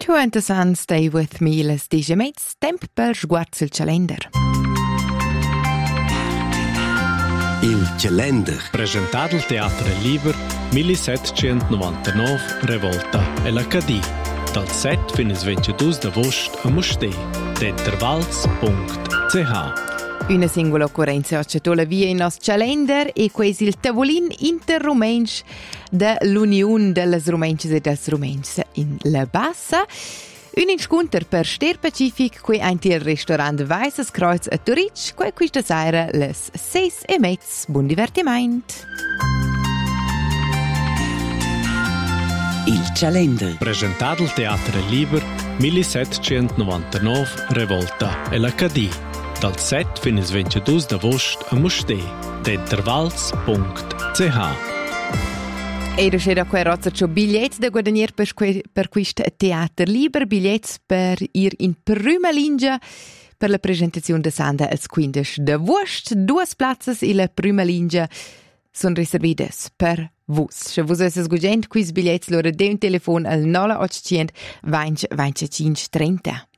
Tu interessant, stay with me, les digemates, temp per sguards il calendar. Il calendar. Presentato al Teatro Liber 1799 Revolta e l'Acadie. Dal 7 fino al 22 d'agosto a Musté. Dentervals.ch. Una singola occorrenza accettola via in nostro calendar e questo il tavolin interrumensch dell'Unione delle Rumenches e des Rumenches in La Bassa. Un incontro per Ster Pacific qui anche il ristorante Weißes Kreuz a Turic, qui questa sera les 6:30. Buon divertimento. Il calendar. Presentato al Teatro Liber 1799 Revolta e l'Acadie. Dal 7 fino al 22 d'agosto a Musté. Dentervals.ch. E da c'era qua rozzo biglietti da guadagnare per questo teatro liber, biglietti per ir in prima linea per la presentazione di Sanda als 15 d'agosto. 2 plazzas in la prima linea sono riservate per voi. Se voi siete sgugenti, questi biglietti loro de un telefono al 0800 20 25 30.